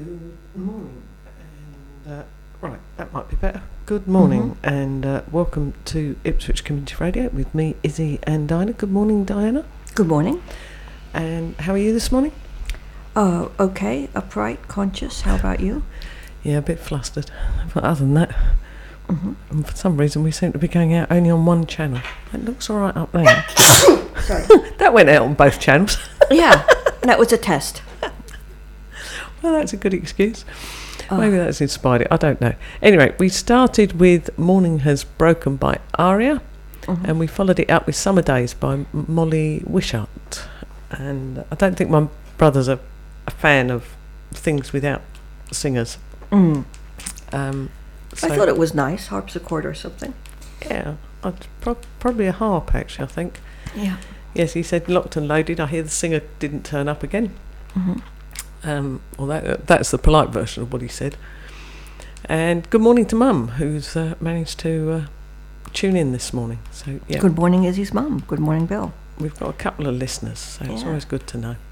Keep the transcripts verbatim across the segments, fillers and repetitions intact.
Good morning, and uh, right, that might be better. Good morning, Mm-hmm. and uh, welcome to Ipswich Community Radio with me, Izzy and Diana. Good morning, Diana. Good morning. And how are you this morning? Uh, okay, upright, conscious. How about you? Yeah, a bit flustered, but other than that, Mm-hmm. and for some reason we seem to be going out only on one channel. It looks all right up there. Sorry. That went out on both channels. Yeah, that was a test. Well, that's a good excuse. Uh, Maybe that's inspired it. I don't know. Anyway, we started with Morning Has Broken by Aria, mhm. and we followed it up with Summer Days by M- Molly Wishart. And I don't think my brother's a, a fan of things without singers. Mm. Um, so I thought it was nice, harpsichord or something. Yeah, I'd pro- probably a harp, actually, I think. Yeah. Yes, he said locked and loaded. I hear the singer didn't turn up again. Mm-hmm. Um, well, that, that's the polite version of what he said. And good morning to Mum, who's uh, managed to uh, tune in this morning. So, yeah, Good morning, Izzy's mum. Good morning, Bill. we've got a couple of listeners, so it's Yeah. always good to know.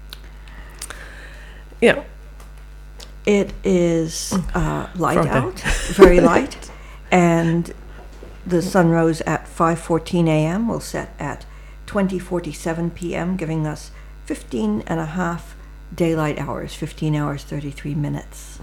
Yeah, It is uh, light Friday. out, very light, and the sun rose at five fourteen a.m. will set at twenty forty-seven p.m., giving us fifteen and a half daylight hours, fifteen hours, thirty-three minutes.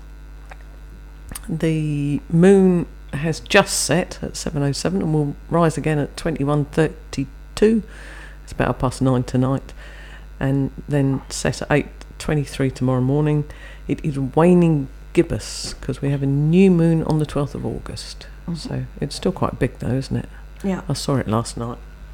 the moon has just set at seven oh seven and will rise again at twenty-one thirty-two. It's about half past nine tonight, and then set at eight twenty-three tomorrow morning. It is waning gibbous because we have a new moon on the twelfth of August. Mhm. So it's still quite big though, isn't it? Yeah. I saw it last night.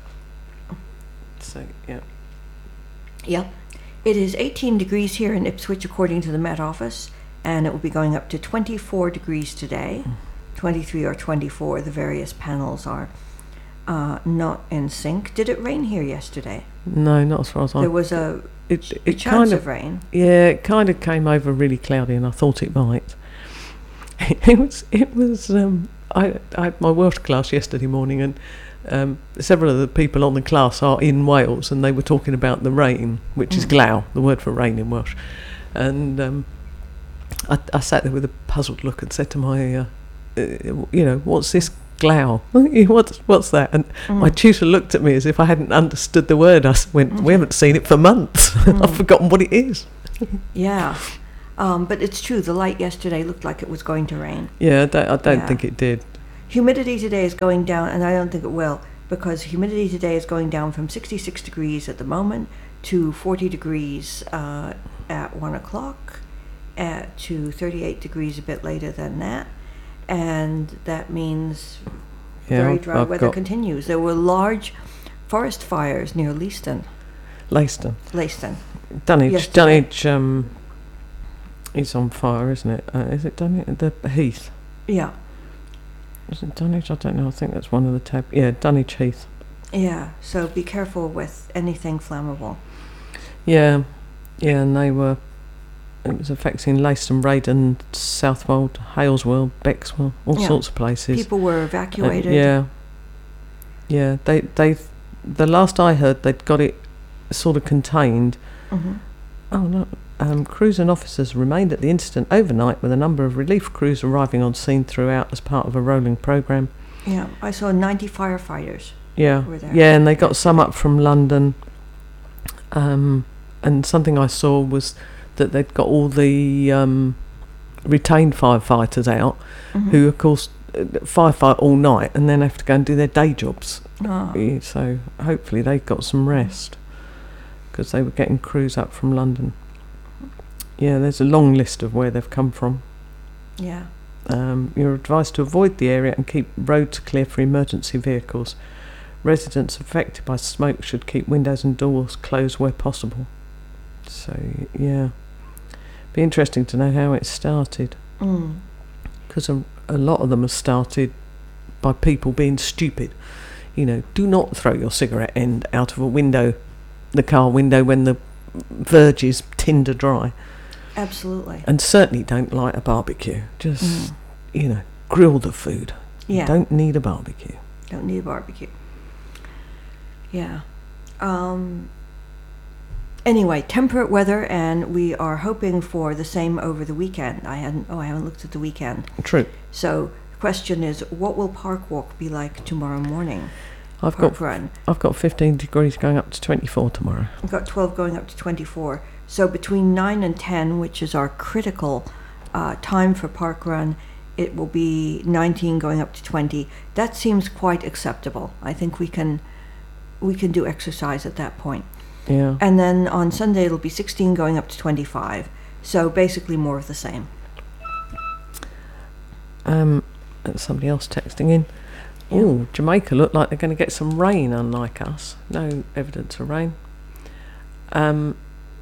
So, yeah. Yep. It is eighteen degrees here in Ipswich, according to the Met Office, and it will be going up to twenty-four degrees today. twenty-three or twenty-four, the various panels are uh, not in sync. Did it rain here yesterday? No, not as far as I... There was a, It, a it chance kind of, of... rain. Yeah, it kind of came over really cloudy, and I thought it might. It was, it was. Um, I, I had my Welsh class yesterday morning, and um, several of the people on the class are in Wales, and they were talking about the rain, which is Mm. glaw, the word for rain in Welsh. And um, I, I sat there with a puzzled look and said to my, uh, uh, you know, what's this glaw? what's what's that? And Mm. my tutor looked at me as if I hadn't understood the word. I s- went, we haven't seen it for months. Mm. I've forgotten what it is. Yeah. Um, but it's true, the light yesterday looked like it was going to rain. Yeah, I don't, I don't Yeah. think it did. Humidity today is going down, and I don't think it will, because humidity today is going down from sixty-six degrees at the moment to forty degrees uh, at one o'clock, at, to thirty-eight degrees a bit later than that. And that means Yeah, very I've- dry I've weather got continues. There were large forest fires near Leiston. Leiston. Leiston. Dunwich. Yesterday. Dunwich um, is on fire, isn't it? Uh, is it Dunwich? The Heath. Yeah, Is it Dunwich? I don't know. I think that's one of the tab. Yeah, Dunwich Heath. yeah. So be careful with anything flammable. Yeah, yeah, and they were. It was affecting Leiston, Raydon, Southwold, Haleswell, Bexwell, all Yeah. sorts of places. People were Uh, evacuated. yeah, yeah. They they. The last I heard, they'd got it sort of contained. hmm Oh no. Um, crews and officers remained at the incident overnight, with a number of relief crews arriving on scene throughout as part of a rolling programme. Yeah, I saw ninety firefighters. Yeah, Were there yeah, and they got some yesterday. up from London. Um, and something I saw was that they'd got all the um, retained firefighters out, Mhm. who, of course, uh, firefight all night and then have to go and do their day jobs. Ah. Yeah, so hopefully they got some rest, because they were getting crews up from London. Yeah, there's a long list of where they've come from. Yeah. Um, you're advised to avoid the area and keep roads clear for emergency vehicles. Residents affected by smoke should keep windows and doors closed where possible. So, yeah. Be interesting to know how it started, Mm. because a, a lot of them have started by people being stupid. You know, do not throw your cigarette end out of a window, the car window, when the verge is tinder dry. Absolutely. And certainly don't light a barbecue. Just, Mm. you know, grill the food. Yeah. You don't need a barbecue. Don't need a barbecue. Yeah. Um, Anyway, temperate weather, and we are hoping for the same over the weekend. I hadn't. Oh, I haven't looked at the weekend. True. So the question is, what will Park Walk be like tomorrow morning? I've Park got Run. I've got fifteen degrees going up to twenty-four tomorrow. I've got twelve going up to twenty-four. So between nine and ten, which is our critical uh, time for Park Run, it will be nineteen going up to twenty. That seems quite acceptable. I think we can we can do exercise at that point. Yeah. And then on Sunday it'll be sixteen going up to twenty-five. So basically more of the same. Um, and somebody else texting in. Yeah. Oh, Jamaica look like they're going to get some rain, unlike us. No evidence of rain. Um.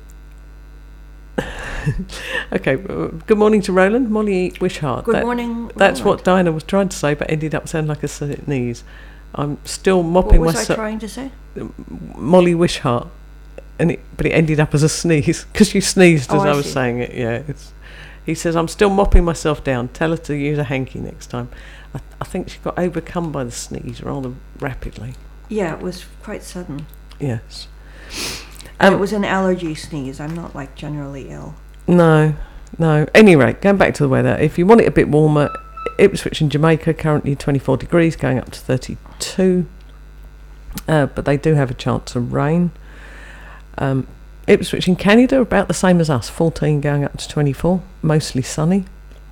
Okay. uh, Good morning to Roland. Molly Wishart. Good That- morning. That's Roland. what Diana was trying to say, but ended up sounding like a sneeze. I'm still What mopping was I myself. trying to say? Molly Wishart, and it, but it ended up as a sneeze because you sneezed Oh, as I I was see. saying it. Yeah, it's. He says I'm still mopping myself down. Tell her to use a hanky next time. I, I think she got overcome by the sneeze rather rapidly. Yeah, it was quite sudden. Yes. And Um, it was an allergy sneeze. I'm not like generally ill. No, no. Anyway, going back to the weather. If you want it a bit warmer, Ipswich and Jamaica currently twenty-four degrees, going up to thirty-two. Uh, but they do have a chance of rain. Um, Ipswich in Canada are about the same as us, fourteen going up to twenty-four, mostly sunny.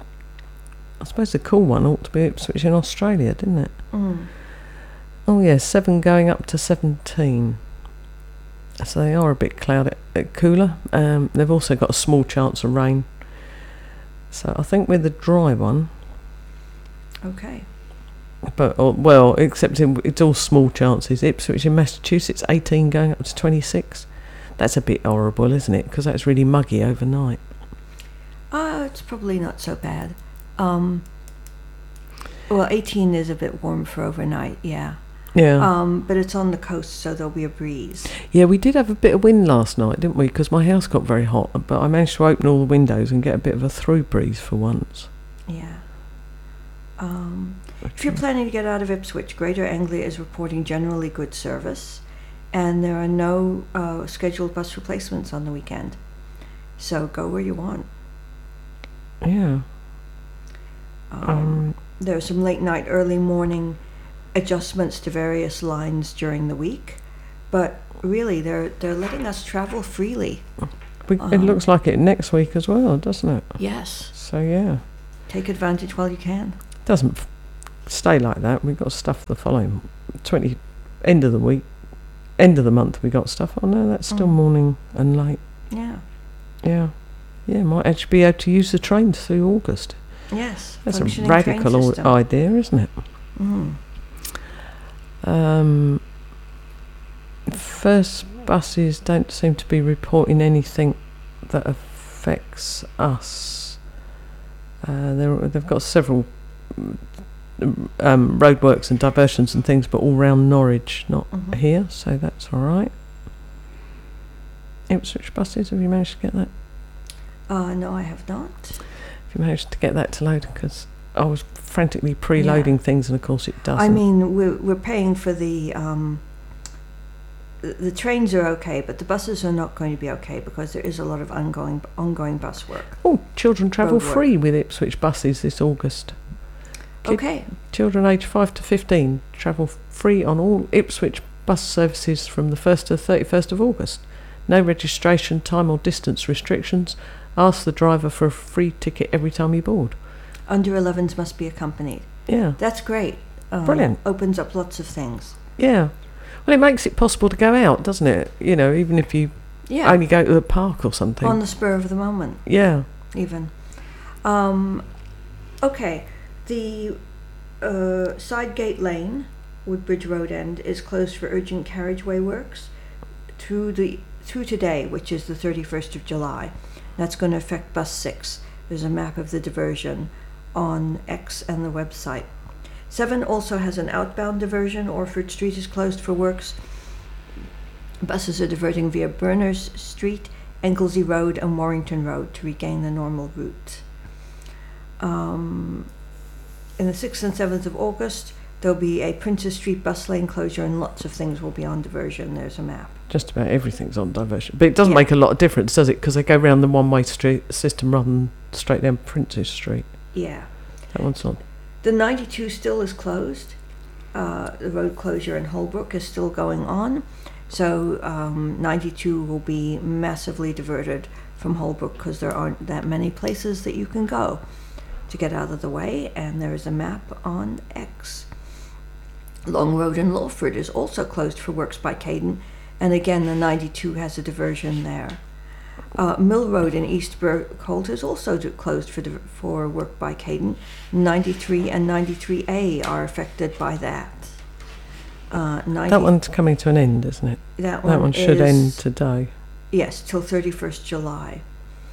I suppose the cool one ought to be Ipswich in Australia, didn't it? Mm. Oh yeah, seven going up to seventeen. So they are a bit cloudy, uh, cooler. Um, they've also got a small chance of rain. So I think we're the dry one. Okay. But or, well, except in, it's all small chances. Ipswich in Massachusetts, eighteen going up to twenty-six. That's a bit horrible, isn't it? Because that's really muggy overnight. Uh, it's probably not so bad. Um, well, eighteen is a bit warm for overnight, yeah. Yeah. Um, but it's on the coast, so there'll be a breeze. Yeah, we did have a bit of wind last night, didn't we? Because my house got very hot, but I managed to open all the windows and get a bit of a through breeze for once. Yeah. Um, if you're planning to get out of Ipswich, Greater Anglia is reporting generally good service, and there are no uh, scheduled bus replacements on the weekend. So go where you want. Yeah. Um, Um, there are some late night, early morning adjustments to various lines during the week, but really they're they're letting us travel freely. we, it um, looks like it next week as well, doesn't it? Yes, So yeah, take advantage while you can. doesn't f- stay like that. We've got stuff the following twenty end of the week, end of the month. We got stuff. Oh no, that's still Mm. morning and late. Yeah. Yeah, yeah. Might actually be able to use the train through August. Yes. That's a functioning radical train o- system. idea, isn't it? Mm. Um, first buses don't seem to be reporting anything that affects us. Uh, they're- they've got several um, roadworks and diversions and things, but all round Norwich, not Mhm. here, so that's all right. Ipswich buses, have you managed to get that? Uh, no, I have not. Have you managed to get that to load? Because I was frantically preloading things, and of course it doesn't. I mean, we're we're paying for the um, the, the trains are okay, but the buses are not going to be okay because there is a lot of ongoing ongoing bus work. Oh, children travel Road work. free with Ipswich buses this August. Kid- Okay. Children aged five to fifteen travel free on all Ipswich bus services from the first to the thirty-first of August. No registration, time or distance restrictions. Ask the driver for a free ticket every time you board. Under elevens must be accompanied. Yeah, That's great. Um, Brilliant. Opens up lots of things. yeah. Well, it makes it possible to go out, doesn't it? You know, even if you Yeah. only go to the park or something. On the spur of the moment, yeah. even. Um, okay. The uh, side gate lane, Woodbridge Road End, is closed for urgent carriageway works through the through today, which is the thirty-first of July. That's going to affect bus six. There's a map of the diversion on X and the website. Seven also has an outbound diversion. Orford Street is closed for works. Buses are diverting via Berners Street, Englesey Road, and Warrington Road to regain the normal route. Um, in the sixth and seventh of August, There'll be a Princess Street bus lane closure, and lots of things will be on diversion. There's a map. Just about everything's on diversion. But it doesn't Yeah. make a lot of difference, does it? Because they go round the one-way street system rather than straight down Princess Street. Yeah. That one's on. The ninety-two still is closed. Uh, the road closure in Holbrook is still going on. So um, ninety-two will be massively diverted from Holbrook because there aren't that many places that you can go to get out of the way. And there is a map on X. Long Road in Lawford is also closed for works by Cadent. And again, the ninety-two has a diversion there. Uh, Mill Road in East Berkholt is also d- closed for div- for work by Cadent. ninety-three and ninety-three A are affected by that. Uh, ninety That one's coming to an end, isn't it? that one, That one should is, end today. Yes, till thirty-first July.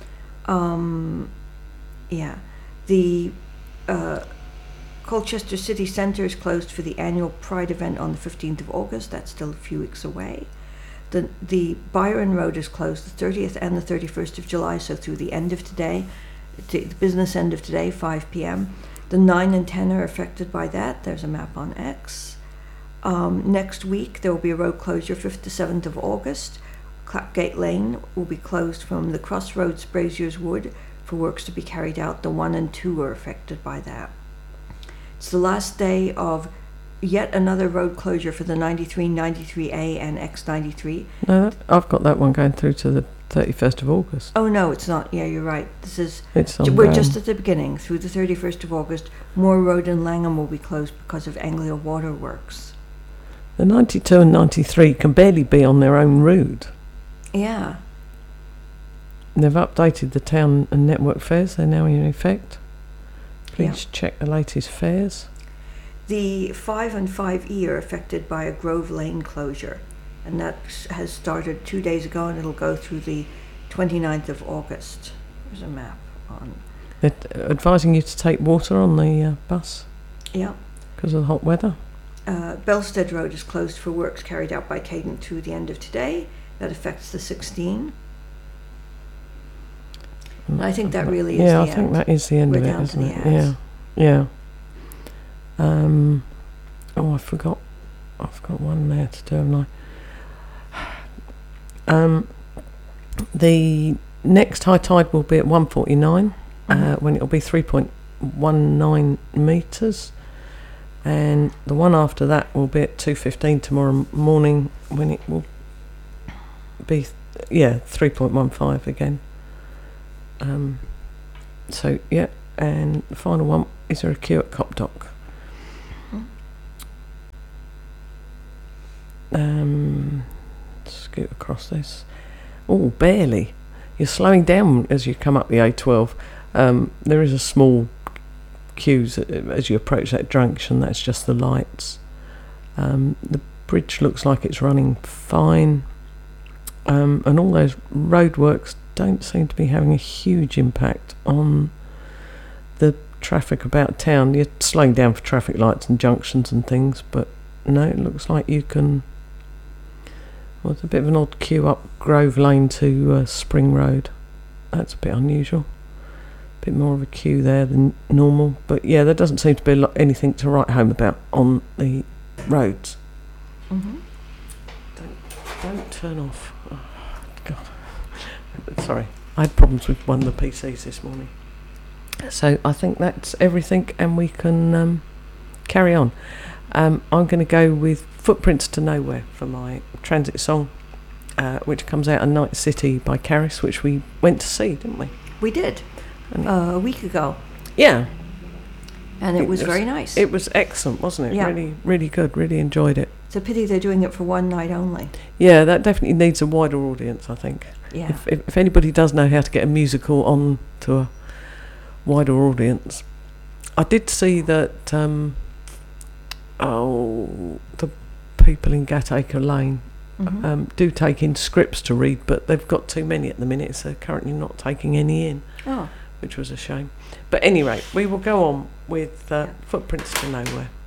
Um, yeah. The uh, Colchester City Centre is closed for the annual Pride event on the fifteenth of August. That's still a few weeks away. The, the Byron Road is closed the thirtieth and the thirty-first of July, so through the end of today, t- the business end of today, five p.m. The nine and ten are affected by that. There's a map on X. Um, next week, there will be a road closure, fifth to seventh of August. Clapgate Lane will be closed from the Crossroads, Braziers Wood, for works to be carried out. The one and two are affected by that. It's the last day of yet another road closure for the ninety-three, ninety-three A and X ninety-three. No, that, I've got that one going through to the thirty-first of August. Oh no, it's not. Yeah, you're right. This is It's we're ongoing. just at the beginning. Through the thirty-first of August, Moore Road in Langham will be closed because of Anglia Waterworks. The ninety-two and ninety-three can barely be on their own route. Yeah. They've updated the town and network fares. They're now in effect. Please Yeah. check the latest fares. The five and five E are affected by a Grove Lane closure, and that s- has started two days ago, and it'll go through the twenty-ninth of August. There's a map on. They're advising you to take water on the uh, bus Yeah. because of the hot weather. Uh, Belstead Road is closed for works carried out by Cadent through the end of today. That affects the sixteen. I think that really is yeah, the I think end. that is the end We're of it, down to isn't the it? ads. Yeah, yeah. Um, oh, I forgot. I've got one there to do, haven't I? Um, the next high tide will be at one forty-nine, uh, Mhm. when it'll be three point one nine metres, and the one after that will be at two fifteen tomorrow m- morning, when it will be, th- yeah, three point one five again. Um, so yeah, and the final one is there a queue at Copdock. Um, scoot across this. Oh, barely. You're slowing down as you come up the A twelve. Um, there is a small queue as you approach that junction. That's just the lights. Um, the bridge looks like it's running fine. Um, and all those roadworks don't seem to be having a huge impact on the traffic about town. You're slowing down for traffic lights and junctions and things, but no, it looks like you can. Well, it's a bit of an odd queue up Grove Lane to uh, Spring Road. That's a bit unusual. A bit more of a queue there than normal, but yeah, there doesn't seem to be a lot, anything to write home about on the roads. Mm-hmm. Don't, don't turn off. Oh, God. Sorry, I had problems with one of the P Cs this morning. So I think that's everything, and we can um, carry on. Um, I'm going to go with Footprints to Nowhere for my transit song, uh, which comes out of Night City by Caris, which we went to see, didn't we? We did And uh, a week ago, yeah, and it, It was was- very nice. it was excellent, wasn't it? Yeah. Really, really good. Really enjoyed it. It's a pity they're doing it for one night only. Yeah, that definitely needs a wider audience, I think. Yeah. If, if, if anybody does know how to get a musical on to a wider audience. I did see that, um, oh, the people in Gatacre Lane Mhm. um, do take in scripts to read, but they've got too many at the minute, so currently not taking any in, Oh. which was a shame. But anyway, we will go on with uh, Yeah. Footprints to Nowhere.